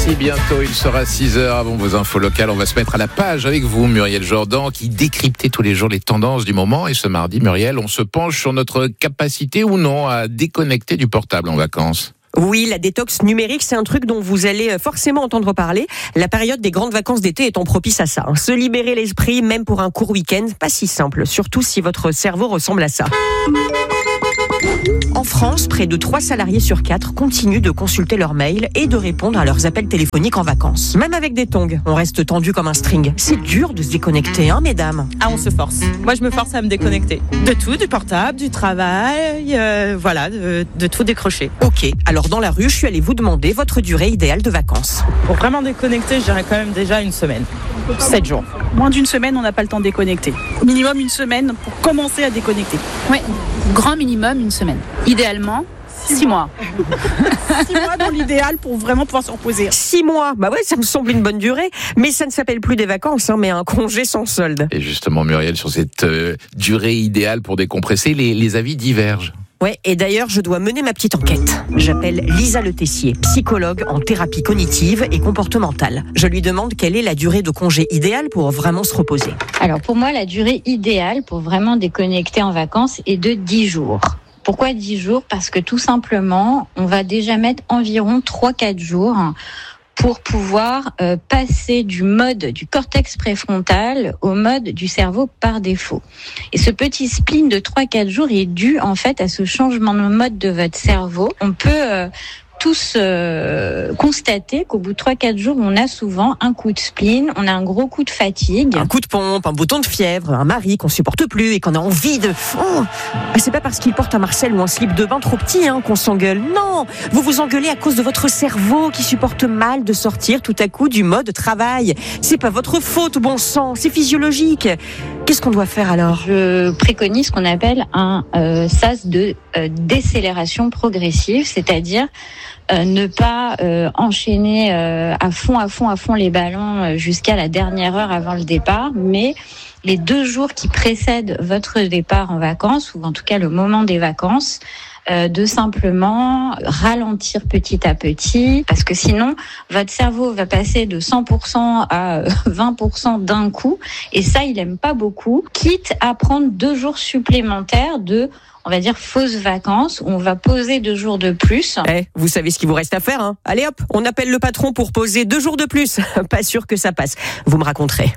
D'ici bientôt, il sera 6h avant vos infos locales. On va se mettre à la page avec vous, Muriel Jourdan, qui décryptait tous les jours les tendances du moment. Et ce mardi, Muriel, on se penche sur notre capacité ou non à déconnecter du portable en vacances. Oui, la détox numérique, c'est un truc dont vous allez forcément entendre parler. La période des grandes vacances d'été étant propice à ça. Se libérer l'esprit, même pour un court week-end, pas si simple. Surtout si votre cerveau ressemble à ça. En France, près de 3 salariés sur 4 continuent de consulter leurs mails et de répondre à leurs appels téléphoniques en vacances. Même avec des tongs, on reste tendu comme un string. C'est dur de se déconnecter, hein, mesdames ? Ah, on se force. Moi, je me force à me déconnecter. De tout, du portable, du travail, de tout décrocher. Ok, alors dans la rue, je suis allée vous demander votre durée idéale de vacances. Pour vraiment déconnecter, je dirais quand même déjà une semaine. 7 jours. Moins d'une semaine, on n'a pas le temps de déconnecter. Minimum une semaine pour commencer à déconnecter. Oui, grand minimum une semaine. Idéalement, 6 mois. 6 mois dans l'idéal pour vraiment pouvoir se reposer. 6 mois, bah ouais, ça me semble une bonne durée. Mais ça ne s'appelle plus des vacances, mais un congé sans solde. Et justement, Muriel, sur cette durée idéale pour décompresser, les avis divergent. Ouais, et d'ailleurs, je dois mener ma petite enquête. J'appelle Lisa Le Tessier, psychologue en thérapie cognitive et comportementale. Je lui demande quelle est la durée de congé idéale pour vraiment se reposer. Alors pour moi, la durée idéale pour vraiment déconnecter en vacances est de 10 jours. Pourquoi 10 jours ? Parce que tout simplement, on va déjà mettre environ 3-4 jours pour pouvoir passer du mode du cortex préfrontal au mode du cerveau par défaut. Et ce petit spleen de 3-4 jours est dû en fait à ce changement de mode de votre cerveau. On peut tous constater qu'au bout de 3-4 jours, on a souvent un coup de spleen, on a un gros coup de fatigue. Un coup de pompe, un bouton de fièvre, un mari qu'on supporte plus et qu'on a envie de... Oh, c'est pas parce qu'il porte un Marcel ou un slip de bain trop petit qu'on s'engueule. Non, vous vous engueulez à cause de votre cerveau qui supporte mal de sortir tout à coup du mode travail. C'est pas votre faute, bon sang, c'est physiologique. Qu'est-ce qu'on doit faire alors ? Je préconise ce qu'on appelle un sas de décélération progressive, c'est-à-dire ne pas enchaîner à fond les ballons jusqu'à la dernière heure avant le départ, mais les 2 jours qui précèdent votre départ en vacances, ou en tout cas le moment des vacances, de simplement ralentir petit à petit, parce que sinon votre cerveau va passer de 100% à 20% d'un coup, et ça il aime pas beaucoup, quitte à prendre 2 jours supplémentaires de, on va dire, fausses vacances, où on va poser 2 jours de plus. Vous savez ce qu'il vous reste à faire, hein ? Allez hop, on appelle le patron pour poser 2 jours de plus. Pas sûr que ça passe. Vous me raconterez.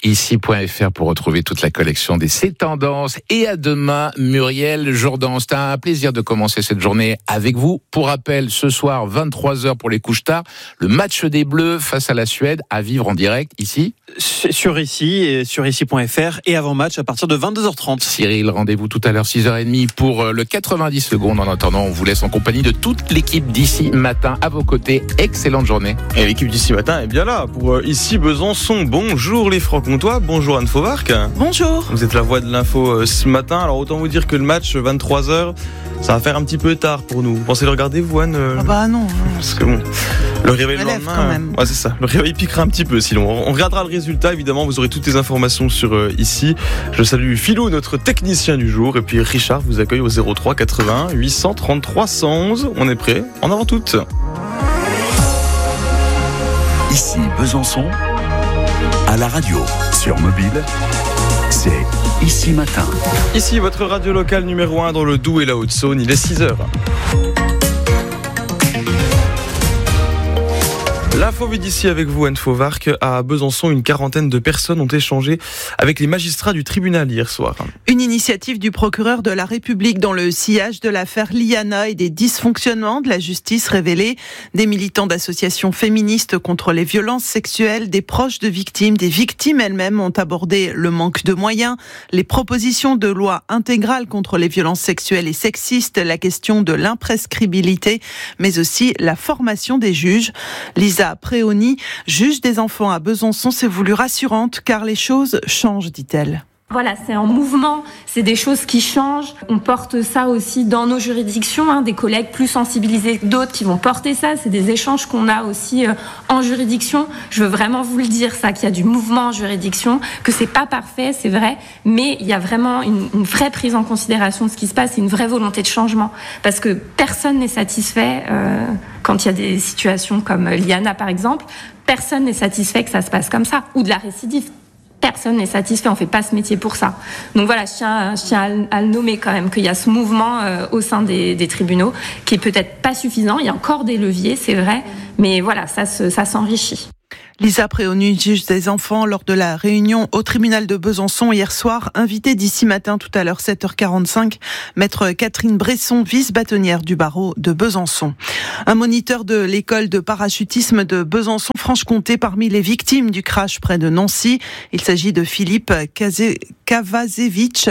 Ici.fr pour retrouver toute la collection des C'est Tendances. Et à demain, Muriel Jourdan. C'est un plaisir de commencer cette journée avec vous. Pour rappel, ce soir, 23h pour les couches tard, le match des Bleus face à la Suède à vivre en direct ici. Sur ici et sur ici.fr et avant match à partir de 22h30. Cyril, rendez-vous tout à l'heure 6h30 pour le 90 secondes. En attendant, on vous laisse en compagnie de toute l'équipe d'Ici Matin à vos côtés. Excellente journée. Et l'équipe d'Ici Matin est bien là pour Ici Besançon. Bonjour les Francs-Comtois, bonjour Anne Fauvarc. Bonjour. Vous êtes la voix de l'info ce matin. Alors autant vous dire que le match 23h, ça va faire un petit peu tard pour nous. Vous pensez le regarder, vous Anne ? Ah bah non. Parce que bon, le réveil le lendemain, quand même. Ouais, c'est ça. Le réveil piquera un petit peu. Sinon, on regardera le résultat. Évidemment, vous aurez toutes les informations sur Ici. Je salue Philou, notre technicien du jour, et puis Richard vous accueille au 03 81 833 111. On est prêt. En avant toutes. Ici Besançon, à la radio, sur mobile, c'est Ici Matin. Ici, votre radio locale numéro 1 dans le Doubs et la Haute-Saône. Il est 6h. L'info vue d'ici avec vous, Anne Fauvarc. À Besançon, une quarantaine de personnes ont échangé avec les magistrats du tribunal hier soir. Une initiative du procureur de la République dans le sillage de l'affaire Liana et des dysfonctionnements de la justice révélés. Des militants d'associations féministes contre les violences sexuelles, des proches de victimes, des victimes elles-mêmes ont abordé le manque de moyens, les propositions de loi intégrale contre les violences sexuelles et sexistes, la question de l'imprescriptibilité, mais aussi la formation des juges. Lisa Préoni, juge des enfants à Besançon, s'est voulue rassurante car les choses changent, dit-elle. Voilà, c'est en mouvement, c'est des choses qui changent. On porte ça aussi dans nos juridictions, des collègues plus sensibilisés que d'autres qui vont porter ça. C'est des échanges qu'on a aussi en juridiction. Je veux vraiment vous le dire, ça, qu'il y a du mouvement en juridiction, que c'est pas parfait, c'est vrai, mais il y a vraiment une vraie prise en considération de ce qui se passe et une vraie volonté de changement. Parce que personne n'est satisfait quand il y a des situations comme Liana, par exemple. Personne n'est satisfait que ça se passe comme ça, ou de la récidive. Personne n'est satisfait, on fait pas ce métier pour ça. Donc voilà, je tiens à le nommer quand même, qu'il y a ce mouvement au sein des tribunaux qui est peut-être pas suffisant. Il y a encore des leviers, c'est vrai, mais voilà, ça s'enrichit. Lisa Préonu, juge des enfants, lors de la réunion au tribunal de Besançon hier soir, invitée d'ici matin tout à l'heure 7h45, maître Catherine Bresson, vice-bâtonnière du barreau de Besançon. Un moniteur de l'école de parachutisme de Besançon-Franche-Comté parmi les victimes du crash près de Nancy. Il s'agit de Philippe Kavazevich,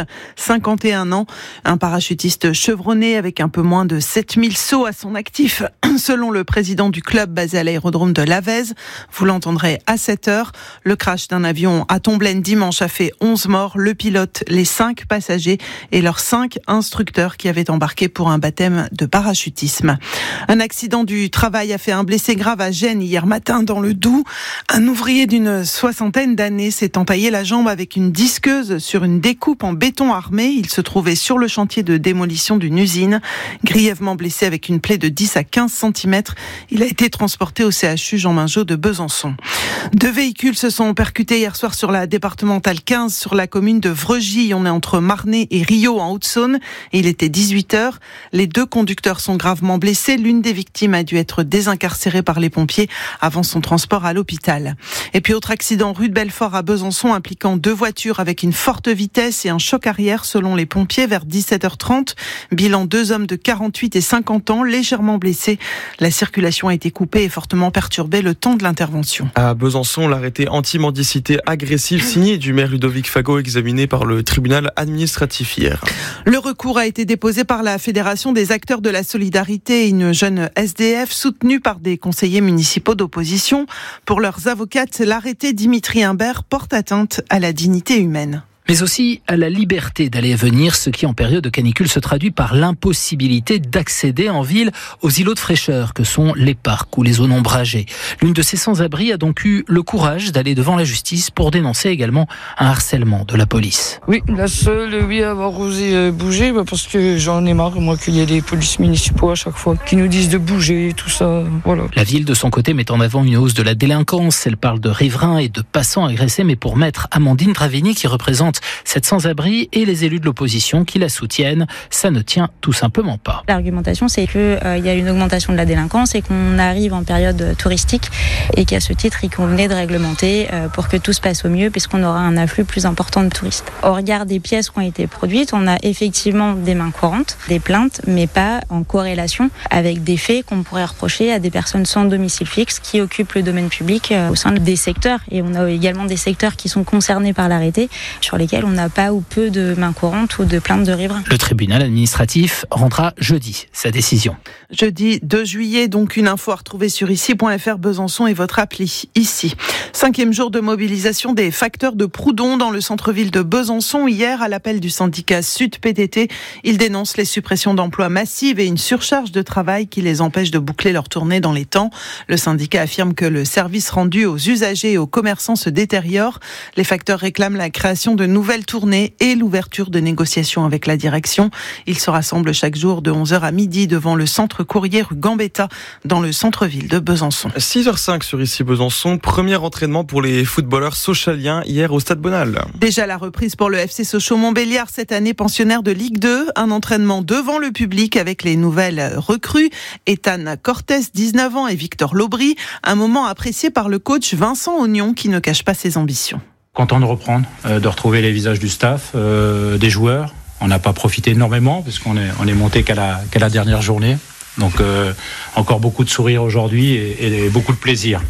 51 ans, un parachutiste chevronné avec un peu moins de 7000 sauts à son actif, selon le président du club basé à l'aérodrome de Lavez. Vous l'entendrez à 7h. Le crash d'un avion à Tomblaine dimanche a fait 11 morts. Le pilote, les 5 passagers et leurs 5 instructeurs qui avaient embarqué pour un baptême de parachutisme. Un accident du travail a fait un blessé grave à Gênes hier matin dans le Doubs. Un ouvrier d'une 60aine d'années s'est entaillé la jambe avec une disqueuse sur une découpe en béton armé. Il se trouvait sur le chantier de démolition d'une usine. Grièvement blessé avec une plaie de 10 à 15 cm, il a été transporté au CHU Jean Mingeot de Besançon. 2 véhicules se sont percutés hier soir sur la départementale 15 sur la commune de Vreugy. On est entre Marnay et Rio en Haute-Saône. Il était 18h. Les 2 conducteurs sont gravement blessés. L'une des victimes a dû être désincarcérée par les pompiers avant son transport à l'hôpital. Et puis autre accident rue de Belfort à Besançon impliquant 2 voitures avec une forte vitesse et un choc arrière selon les pompiers vers 17h30. Bilan 2 hommes de 48 et 50 ans légèrement blessés. La circulation a été coupée et fortement perturbée le temps de l'intervention. À Besançon, l'arrêté anti-mendicité agressive signé du maire Ludovic Fagot examiné par le tribunal administratif hier. Le recours a été déposé par la Fédération des acteurs de la solidarité, une jeune SDF soutenue par des conseillers municipaux d'opposition. Pour leurs avocates, l'arrêté Dimitri Imbert porte atteinte à la dignité humaine. Mais aussi à la liberté d'aller et venir, ce qui en période de canicule se traduit par l'impossibilité d'accéder en ville aux îlots de fraîcheur que sont les parcs ou les zones ombragées. L'une de ces sans-abri a donc eu le courage d'aller devant la justice pour dénoncer également un harcèlement de la police. Oui, la seule, à avoir osé bouger, parce que j'en ai marre, moi, qu'il y ait des polices municipaux à chaque fois qui nous disent de bouger, tout ça, voilà. La ville, de son côté, met en avant une hausse de la délinquance. Elle parle de riverains et de passants agressés, mais pour maître Amandine Travini, qui représente cette sans-abri, et les élus de l'opposition qui la soutiennent, ça ne tient tout simplement pas. L'argumentation, c'est qu'il y a une augmentation de la délinquance et qu'on arrive en période touristique et qu'à ce titre, il convenait de réglementer pour que tout se passe au mieux puisqu'on aura un afflux plus important de touristes. Au regard des pièces qui ont été produites, on a effectivement des mains courantes, des plaintes, mais pas en corrélation avec des faits qu'on pourrait reprocher à des personnes sans domicile fixe qui occupent le domaine public au sein des secteurs. Et on a également des secteurs qui sont concernés par l'arrêté sur lesquels on n'a pas ou peu de mains courantes ou de plaintes de riverains. Le tribunal administratif rendra jeudi sa décision. Jeudi 2 juillet, donc une info à retrouver sur ici.fr Besançon et votre appli ici. 5e jour de mobilisation des facteurs de Proudhon dans le centre-ville de Besançon. Hier, à l'appel du syndicat Sud PTT, ils dénoncent les suppressions d'emplois massives et une surcharge de travail qui les empêche de boucler leur tournée dans les temps. Le syndicat affirme que le service rendu aux usagers et aux commerçants se détériore. Les facteurs réclament la création de nouvelles tournées et l'ouverture de négociations avec la direction. Ils se rassemblent chaque jour de 11h à midi devant le centre courrier rue Gambetta dans le centre-ville de Besançon. 6h05 sur ici Besançon, premier entraînement pour les footballeurs sochaliens hier au Stade Bonal. Déjà la reprise pour le FC Sochaux-Montbéliard cette année, pensionnaire de Ligue 2, un entraînement devant le public avec les nouvelles recrues, Ethan Cortés, 19 ans, et Victor Lobry, un moment apprécié par le coach Vincent Ognon qui ne cache pas ses ambitions. Content de reprendre, de retrouver les visages du staff, des joueurs. On n'a pas profité énormément parce qu'on est monté qu'à la dernière journée. Donc encore beaucoup de sourires aujourd'hui et beaucoup de plaisir.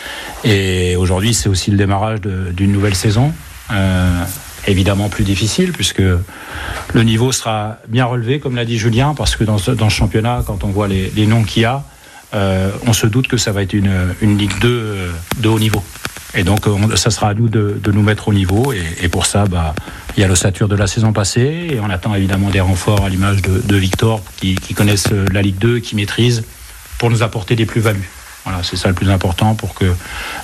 Et aujourd'hui, c'est aussi le démarrage d'une nouvelle saison. Évidemment plus difficile puisque le niveau sera bien relevé, comme l'a dit Julien, parce que dans ce championnat, quand on voit les noms qu'il y a, on se doute que ça va être une Ligue 2 de haut niveau. Et donc, ça sera à nous de nous mettre au niveau. Et pour ça, il y a l'ossature de la saison passée. Et on attend évidemment des renforts à l'image de Victor, qui connaissent la Ligue 2, qui maîtrisent, pour nous apporter des plus-values. Voilà, c'est ça le plus important pour que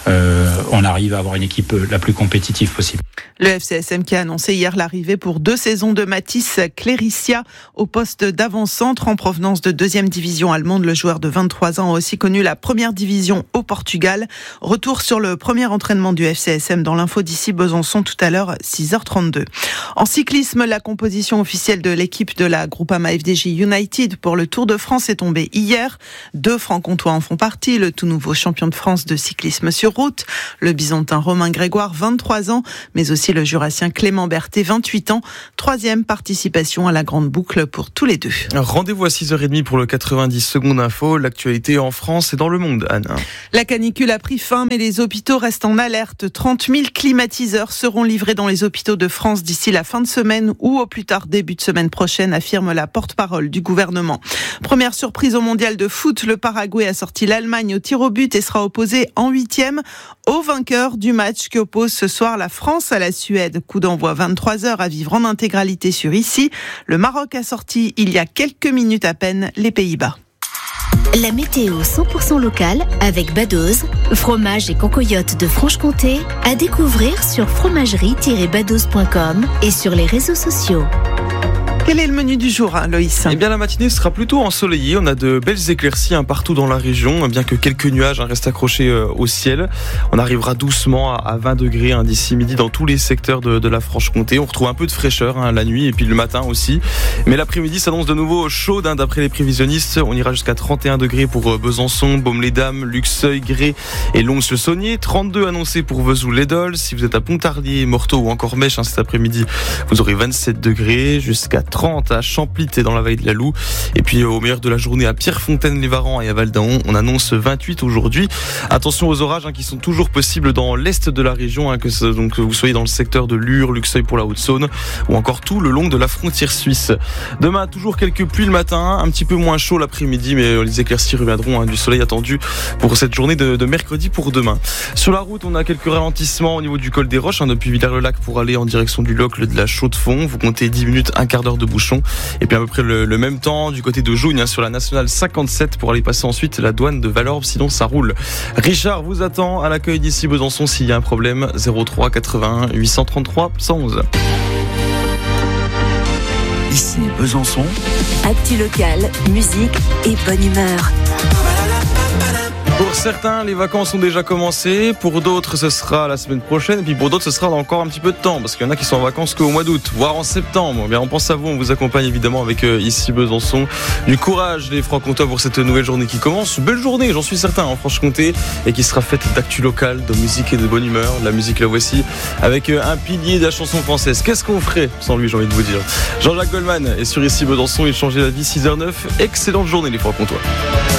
on arrive à avoir une équipe la plus compétitive possible. Le FCSM qui a annoncé hier l'arrivée pour 2 saisons de Mathis Cléricia au poste d'avant-centre en provenance de 2e division allemande. Le joueur de 23 ans a aussi connu la 1re division au Portugal. Retour sur le premier entraînement du FCSM dans l'info d'ici Besançon tout à l'heure, 6h32. En cyclisme, la composition officielle de l'équipe de la Groupama FDJ United pour le Tour de France est tombée hier. 2 Franc-Comtois en font partie. Le tout nouveau champion de France de cyclisme sur route, le Byzantin Romain Grégoire, 23 ans, mais aussi le Jurassien Clément Berthet, 28 ans. 3e participation à la grande boucle pour tous les deux. Rendez-vous à 6h30 pour le 90 secondes info. L'actualité en France et dans le monde, Anne. La canicule a pris fin, mais les hôpitaux restent en alerte. 30 000 climatiseurs seront livrés dans les hôpitaux de France d'ici la fin de semaine ou au plus tard début de semaine prochaine, affirme la porte-parole du gouvernement. Première surprise au mondial de foot, le Paraguay a sorti l'Allemagne au tir au but et sera opposé en 8e au vainqueur du match qui oppose ce soir la France à la Suède. Coup d'envoi 23h à vivre en intégralité sur Ici. Le Maroc a sorti il y a quelques minutes à peine les Pays-Bas. La météo 100% locale avec Badoz, fromage et concoyote de Franche-Comté, à découvrir sur fromagerie-badoz.com et sur les réseaux sociaux. Quel est le menu du jour, Loïs ? Eh bien, la matinée sera plutôt ensoleillée. On a de belles éclaircies partout dans la région, bien que quelques nuages restent accrochés au ciel. On arrivera doucement à 20 degrés d'ici midi dans tous les secteurs de la Franche-Comté. On retrouve un peu de fraîcheur la nuit et puis le matin aussi. Mais l'après-midi s'annonce de nouveau chaud. D'après les prévisionnistes, on ira jusqu'à 31 degrés pour Besançon, Baume-les-Dames, Luxeuil, Grès et Lons-le-Saunier. 32 annoncés pour Vesoul-les-Dolles. Si vous êtes à Pontarlier, Morteau ou encore Mèche cet après-midi, vous aurez 27 degrés jusqu'à 30 à Champlit et dans la vallée de la Loue. Et puis au meilleur de la journée à Pierrefontaine-les-Varans et à Val-d'Aon, on annonce 28 aujourd'hui. Attention aux orages qui sont toujours possibles dans l'est de la région, que vous soyez dans le secteur de Lure, Luxeuil pour la Haute-Saône ou encore tout le long de la frontière suisse. Demain, toujours quelques pluies le matin, un petit peu moins chaud l'après-midi, mais les éclaircies reviendront, du soleil attendu pour cette journée de mercredi pour demain. Sur la route, on a quelques ralentissements au niveau du col des Roches, depuis Villers-le-Lac pour aller en direction du Locle de la Chaux-de-Fonds. Vous comptez 10 minutes, un quart d'heure de bouchon. Et puis à peu près le même temps du côté de Jougne sur la nationale 57 pour aller passer ensuite la douane de Valorbe, sinon ça roule. Richard vous attend à l'accueil d'ici Besançon s'il y a un problème. 03 81 833 111. Ici Besançon. Actu locale, musique et bonne humeur. Pour certains, les vacances ont déjà commencé. Pour d'autres, ce sera la semaine prochaine. Et puis pour d'autres, ce sera dans encore un petit peu de temps. Parce qu'il y en a qui sont en vacances qu'au mois d'août, voire en septembre. Bien, on pense à vous. On vous accompagne évidemment avec Ici Besançon. Du courage, les Francs-Comtois, pour cette nouvelle journée qui commence. Belle journée, j'en suis certain, en Franche-Comté. Et qui sera faite d'actu locale, de musique et de bonne humeur. La musique, la voici. Avec un pilier de la chanson française. Qu'est-ce qu'on ferait sans lui, j'ai envie de vous dire. Jean-Jacques Goldman est sur Ici Besançon. Il changeait la vie, 6h09. Excellente journée, les Francs-Comtois.